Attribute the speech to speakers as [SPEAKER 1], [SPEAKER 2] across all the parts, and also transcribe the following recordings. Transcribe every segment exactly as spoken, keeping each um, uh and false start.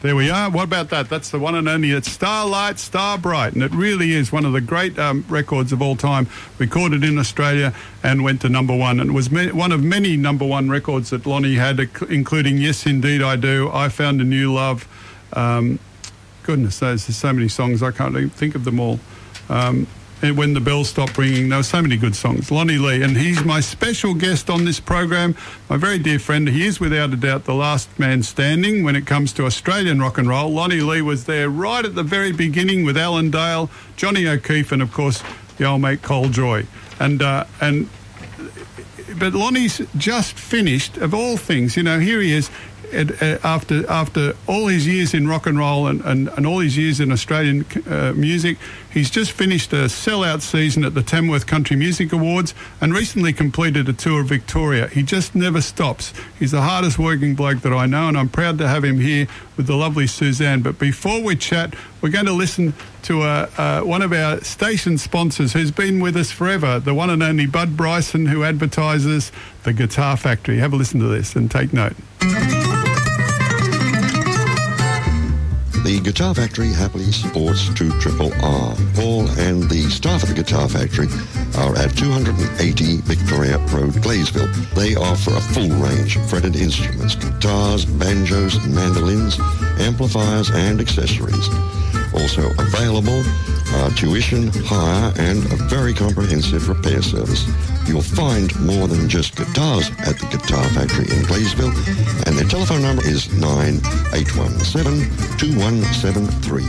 [SPEAKER 1] There we are. What about that? That's the one and only. It's Starlight, Starbright, and it really is one of the great um, records of all time, recorded in Australia and went to number one. And it was me- one of many number one records that Lonnie had, including Yes Indeed I Do, I Found a New Love. Um, goodness, there's so many songs, I can't even think of them all. Um, And When the Bells Stop Ringing. There were so many good songs. Lonnie Lee, and he's my special guest on this program, my very dear friend. He is without a doubt the last man standing when it comes to Australian rock and roll. Lonnie Lee was there right at the very beginning with Alan Dale, Johnny O'Keefe, and of course the old mate Cole Joy. And uh, and but Lonnie's just finished, of all things, you know, here he is. After after all his years in rock and roll and, and, and all his years in Australian uh, music, he's just finished a sellout season at the Tamworth Country Music Awards and recently completed a tour of Victoria. He just never stops. He's the hardest working bloke that I know, and I'm proud to have him here with the lovely Suzanne. But before we chat, we're going to listen to uh, uh, one of our station sponsors who's been with us forever, the one and only Bud Bryson, who advertises the Guitar Factory. Have a listen to this and take note.
[SPEAKER 2] The Guitar Factory happily supports two R R. Paul and the staff of the Guitar Factory are at two eighty Victoria Road, Glaysville. They offer a full range of fretted instruments, guitars, banjos, mandolins, amplifiers and accessories. Also available are tuition, hire and a very comprehensive repair service. You'll find more than just guitars at the Guitar Factory in Glaysville, and their telephone number is nine eight one seven, two one seven three.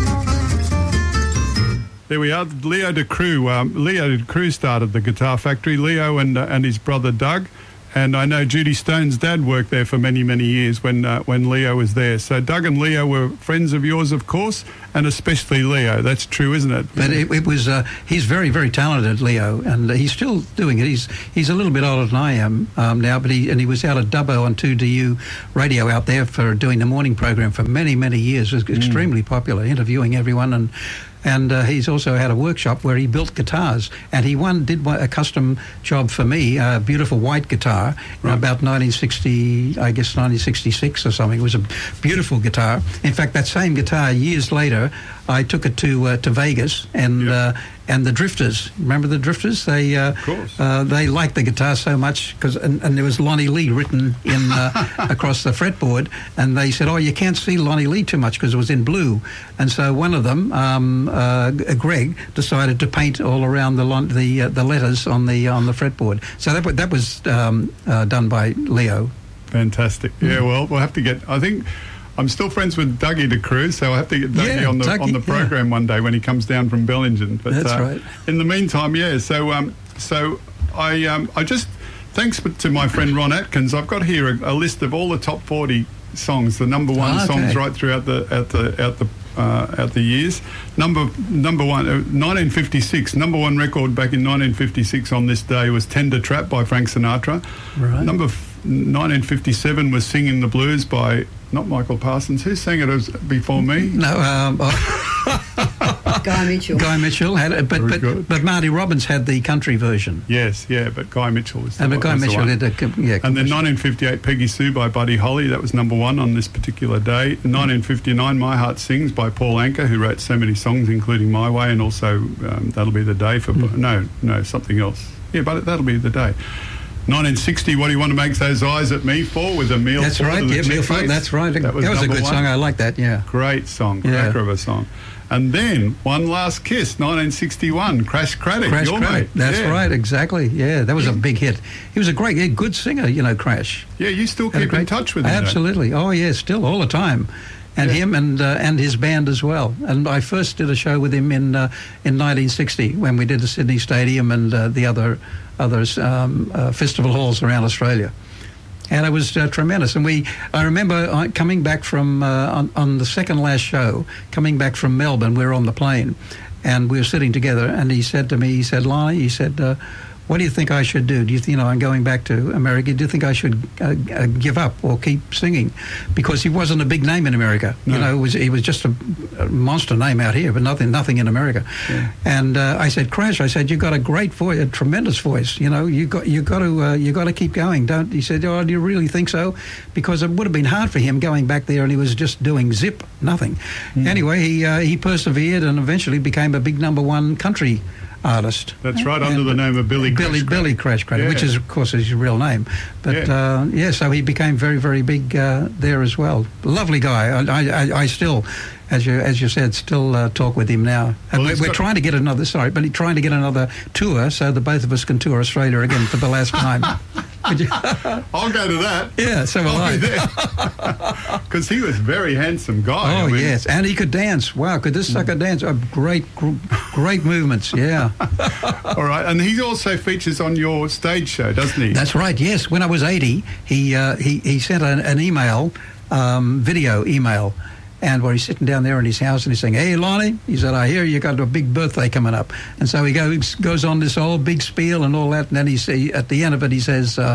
[SPEAKER 1] There we are. Leo De Croo. Um, Leo De Croo started the Guitar Factory. Leo and uh, and his brother Doug. And I know Judy Stone's dad worked there for many, many years when uh, when Leo was there. So Doug and Leo were friends of yours, of course, and especially Leo. That's true, isn't it?
[SPEAKER 3] But it, it was, uh, he's very, very talented, Leo, and uh, he's still doing it. He's he's a little bit older than I am um, now, but he and he was out at Dubbo on two D U radio out there for doing the morning program for many, many years. It was extremely mm. popular, interviewing everyone. And And uh, he's also had a workshop where he built guitars. And he one did a custom job for me, a beautiful white guitar, right. about nineteen sixty, I guess nineteen sixty-six or something. It was a beautiful guitar. In fact, that same guitar, years later, I took it to uh, to Vegas, and yeah. uh, and the Drifters. Remember the Drifters? They uh,
[SPEAKER 1] of course.
[SPEAKER 3] Uh, they liked the guitar so much because and, and there was Lonnie Lee written in uh, across the fretboard, and they said, "Oh, you can't see Lonnie Lee too much because it was in blue." And so one of them, um, uh, Greg, decided to paint all around the lon- the uh, the letters on the on the fretboard. So that that was um, uh, done by Leo.
[SPEAKER 1] Fantastic. Yeah. Well, we'll have to get. I think. I'm still friends with Dougie De Croo, so I'll have to get Dougie
[SPEAKER 3] yeah,
[SPEAKER 1] on the
[SPEAKER 3] Dougie,
[SPEAKER 1] on the program yeah. one day when he comes down from Bellingen. But,
[SPEAKER 3] That's
[SPEAKER 1] uh,
[SPEAKER 3] right.
[SPEAKER 1] In the meantime, yeah. So um, so I um, I just thanks to my friend Ron Atkins. I've got here a, a list of all the top forty songs, the number one
[SPEAKER 3] oh, okay.
[SPEAKER 1] songs right throughout the out the out the uh, out the years. Number number one, uh, nineteen fifty-six. Number one record back in nineteen fifty-six on this day was "Tender Trap" by Frank Sinatra.
[SPEAKER 3] Right.
[SPEAKER 1] Number f- nineteen fifty-seven was "Singing the Blues" by not Michael Parsons. Who sang it as before me?
[SPEAKER 3] No, um, oh.
[SPEAKER 4] Guy Mitchell.
[SPEAKER 3] Guy Mitchell had it, but but, but Marty Robbins had the country version.
[SPEAKER 1] Yes, yeah, but Guy Mitchell was the
[SPEAKER 3] And but Guy
[SPEAKER 1] was the
[SPEAKER 3] Mitchell
[SPEAKER 1] one.
[SPEAKER 3] did a yeah.
[SPEAKER 1] And then nineteen fifty-eight, Peggy Sue by Buddy Holly. That was number one on this particular day. nineteen fifty-nine, My Heart Sings by Paul Anka, who wrote so many songs, including My Way, and also um, That'll Be the Day for mm. no, no, something else. Yeah, but That'll Be the Day. nineteen sixty, What Do You Want to Make Those Eyes at Me For? With Emile
[SPEAKER 3] That's
[SPEAKER 1] Ford
[SPEAKER 3] right, yeah, Emile Ford, that's right.
[SPEAKER 1] That was,
[SPEAKER 3] that was a good
[SPEAKER 1] one.
[SPEAKER 3] song. I like that, yeah.
[SPEAKER 1] Great song,
[SPEAKER 3] yeah.
[SPEAKER 1] cracker of a song. And then One Last Kiss, nineteen sixty-one, Crash Craddock,
[SPEAKER 3] Crash
[SPEAKER 1] your
[SPEAKER 3] Craddock,
[SPEAKER 1] mate.
[SPEAKER 3] that's
[SPEAKER 1] yeah.
[SPEAKER 3] right, exactly. Yeah, that was a big hit. He was a great, a good singer, you know, Crash.
[SPEAKER 1] Yeah, you still
[SPEAKER 3] Had
[SPEAKER 1] keep
[SPEAKER 3] great,
[SPEAKER 1] in touch with him.
[SPEAKER 3] Absolutely. Though. Oh, yeah, still, all the time. And
[SPEAKER 1] yeah.
[SPEAKER 3] him and uh, and his band as well. And I first did a show with him in uh, in nineteen sixty when we did the Sydney Stadium and uh, the other other um, uh, festival halls around Australia. And it was uh, tremendous. And we, I remember uh, coming back from, uh, on, on the second last show, coming back from Melbourne, we were on the plane, and we were sitting together, and he said to me, he said, Lonnie, he said, uh, what do you think I should do? Do you, th- you know, I'm going back to America. Do you think I should uh, uh, give up or keep singing? Because he wasn't a big name in America. No. You know, it was, he was just a, a monster name out here, but nothing, nothing in America. Yeah. And uh, I said, Crash, I said, you've got a great voice, a tremendous voice. You know, you got, you got to, uh, you got to keep going. Don't. He said, oh, do you really think so? Because it would have been hard for him going back there, and he was just doing zip, nothing. Mm. Anyway, he uh, he persevered and eventually became a big number one country artist.
[SPEAKER 1] That's right, under the name of Billy
[SPEAKER 3] Billy
[SPEAKER 1] Crash
[SPEAKER 3] Billy Crash Crash, yeah. Which is, of course, his real name. But, yeah, uh, yeah so he became very, very big uh, there as well. Lovely guy. I, I, I still, as you as you said, still uh, talk with him now. Well, we're we're trying to get another, sorry, but he's trying to get another tour so that both of us can tour Australia again for the last time.
[SPEAKER 1] I'll go to that.
[SPEAKER 3] Yeah, so will
[SPEAKER 1] I'll
[SPEAKER 3] I.
[SPEAKER 1] Because he was a very handsome guy.
[SPEAKER 3] Oh,
[SPEAKER 1] I mean,
[SPEAKER 3] yes, and he could dance. Wow, could this sucker dance? Oh, great, great movements, yeah.
[SPEAKER 1] All right, and he also features on your stage show, doesn't he?
[SPEAKER 3] That's right, yes. When I was eighty, he uh, he, he sent an, an email, um, video email, and where he's sitting down there in his house and he's saying, hey, Lonnie, he said, I hear you got a big birthday coming up. And so he goes goes on this whole big spiel and all that, and then he say, at the end of it he says, uh,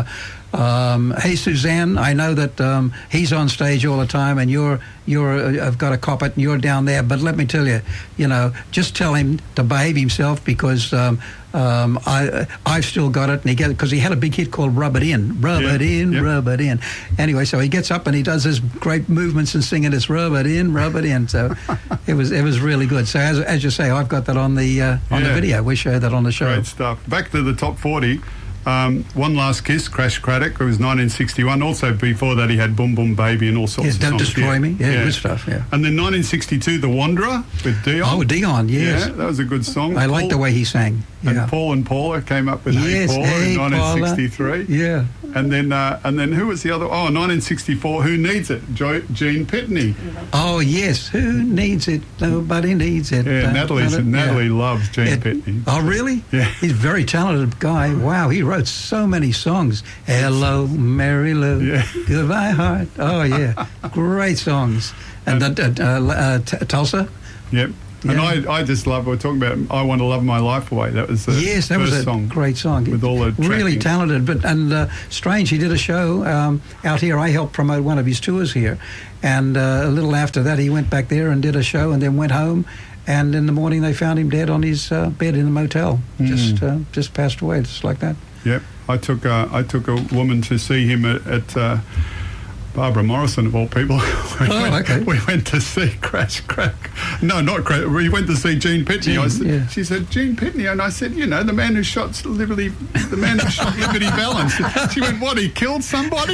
[SPEAKER 3] um, hey, Suzanne, I know that um, he's on stage all the time and you're, you're, uh, I've got to cop it and you're down there, but let me tell you, you know, just tell him to behave himself because um, um, I, I've still got it. And he get because he had a big hit called Rub It In, Rub yeah. It In, yep. Rub It In. Anyway, so he gets up and he does his great movements and singing this Rub It In, Rub It In. So it was it was really good. So as, as you say, I've got that on the uh, on yeah. the video. We show that on the show.
[SPEAKER 1] Great stuff. Back to the top forty. Um, One Last Kiss, Crash Craddock. It was nineteen sixty-one. Also before that, he had Boom Boom Baby and all sorts
[SPEAKER 3] yes,
[SPEAKER 1] of
[SPEAKER 3] Don't
[SPEAKER 1] songs.
[SPEAKER 3] Destroy
[SPEAKER 1] yeah.
[SPEAKER 3] Me. Yeah,
[SPEAKER 1] yeah,
[SPEAKER 3] good stuff. Yeah.
[SPEAKER 1] And then nineteen sixty-two, The Wanderer with Dion.
[SPEAKER 3] Oh, Dion. Yes,
[SPEAKER 1] yeah, that was a good song.
[SPEAKER 3] I like the way he sang. Yeah.
[SPEAKER 1] And Paul and Paula came up with
[SPEAKER 3] yes,
[SPEAKER 1] Hey Paula
[SPEAKER 3] hey,
[SPEAKER 1] in nineteen sixty-three.
[SPEAKER 3] Paula. Yeah.
[SPEAKER 1] And then, uh, and then who was the other? Oh, nineteen sixty-four. Who Needs It? Jo- Gene Pitney.
[SPEAKER 3] Oh yes, Who Needs It? Nobody needs it.
[SPEAKER 1] Yeah,
[SPEAKER 3] uh,
[SPEAKER 1] Natalie's,
[SPEAKER 3] uh,
[SPEAKER 1] Natalie
[SPEAKER 3] yeah.
[SPEAKER 1] loves Gene
[SPEAKER 3] it,
[SPEAKER 1] Pitney.
[SPEAKER 3] Oh really?
[SPEAKER 1] Yeah,
[SPEAKER 3] he's a very talented guy. Wow, he wrote so many songs. Hello, Mary Lou. Yeah. Goodbye, Heart. Oh yeah, great songs. And, and uh, uh, uh, T- Tulsa.
[SPEAKER 1] Yep.
[SPEAKER 3] Yeah.
[SPEAKER 1] And I, I just love, we're talking about I Want to Love My Life Away. That was the
[SPEAKER 3] yes, that
[SPEAKER 1] first
[SPEAKER 3] was a
[SPEAKER 1] song
[SPEAKER 3] great song.
[SPEAKER 1] with all the
[SPEAKER 3] really
[SPEAKER 1] tracking.
[SPEAKER 3] talented, but and uh, strange. He did a show um, out here. I helped promote one of his tours here, and uh, a little after that, he went back there and did a show, and then went home. And in the morning, they found him dead on his uh, bed in the motel. Mm. Just uh, just passed away, just like that.
[SPEAKER 1] Yep, I took uh, I took a woman to see him at. at uh, Barbara Morrison, of all people. we,
[SPEAKER 3] oh,
[SPEAKER 1] went,
[SPEAKER 3] okay.
[SPEAKER 1] we went to see Crash Crack. No, not Crash. We went to see Gene Pitney.
[SPEAKER 3] Gene,
[SPEAKER 1] I said,
[SPEAKER 3] yeah.
[SPEAKER 1] She said, Gene Pitney. And I said, you know, the man who shot Liberty, the man who shot Liberty Valance. She went, what, he killed somebody?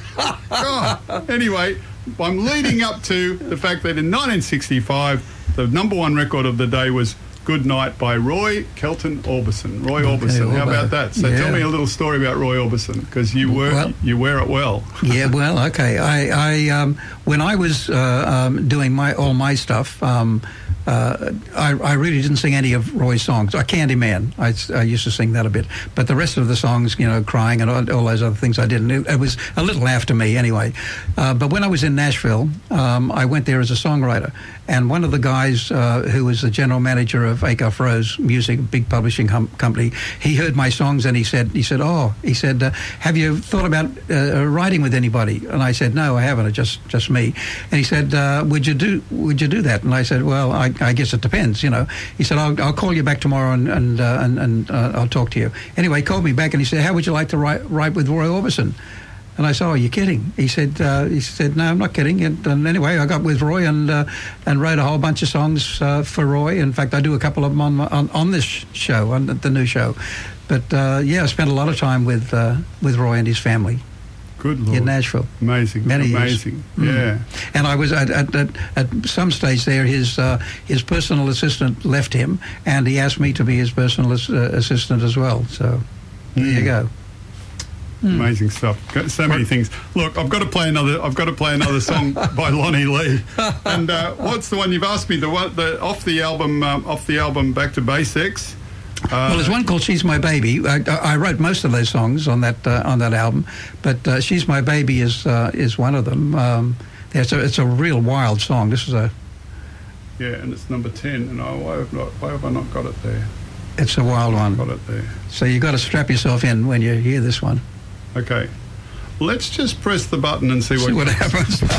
[SPEAKER 1] God. Anyway, I'm leading up to the fact that in nineteen sixty-five, the number one record of the day was Good Night by Roy Kelton Orbison. Roy okay, Orbison. How about that? So
[SPEAKER 3] yeah.
[SPEAKER 1] tell me a little story about Roy Orbison, because you were well, you wear it well.
[SPEAKER 3] Yeah, well, okay. I, I um, when I was uh, um, doing my all my stuff, um, uh, I, I really didn't sing any of Roy's songs. I Candyman, I, I used to sing that a bit, but the rest of the songs, you know, Crying and all, all those other things, I didn't. It, it was a little after me anyway. Uh, but when I was in Nashville, um, I went there as a songwriter, and one of the guys uh, who was the general manager of Acuff Rose Music, big publishing hum- company, he heard my songs and he said, he said, oh, he said, uh, have you thought about uh, writing with anybody? And I said, no, I haven't. It's just just me. And he said, uh, would you do would you do that? And I said, well, I, I guess it depends, you know. He said, I'll, I'll call you back tomorrow and and uh, and, and uh, I'll talk to you. Anyway, he called me back and he said, how would you like to write write with Roy Orbison? And I said, oh, you're kidding. He said, uh, he said, no, I'm not kidding. And, and anyway, I got with Roy and uh, and wrote a whole bunch of songs uh, for Roy. In fact, I do a couple of them on on, on this show, on the, the new show. But uh, yeah, I spent a lot of time with uh, with Roy and his family.
[SPEAKER 1] Good Lord.
[SPEAKER 3] In Nashville.
[SPEAKER 1] Amazing.
[SPEAKER 3] Many
[SPEAKER 1] Amazing.
[SPEAKER 3] years.
[SPEAKER 1] Yeah.
[SPEAKER 3] Mm. And I was at, at, at, at some stage there, his uh, his personal assistant left him, and he asked me to be his personal as, uh, assistant as well. So mm. there you go.
[SPEAKER 1] Mm. Amazing stuff. Got so many things. Look, I've got to play another. I've got to play another song by Lonnie Lee. And uh, what's the one you've asked me? The one, the off the album, um, off the album, Back to Basics. Uh,
[SPEAKER 3] well, there's one called "She's My Baby." I, I wrote most of those songs on that uh, on that album, but uh, "She's My Baby" is uh, is one of them. Um, it's a it's a real wild song. This is a
[SPEAKER 1] yeah, and it's number ten. And I, why have not why have I not got it there?
[SPEAKER 3] It's a wild one.
[SPEAKER 1] Got it there.
[SPEAKER 3] So you've got to strap yourself in when you hear this one.
[SPEAKER 1] Okay. Let's just press the button and see what,
[SPEAKER 3] See what happens.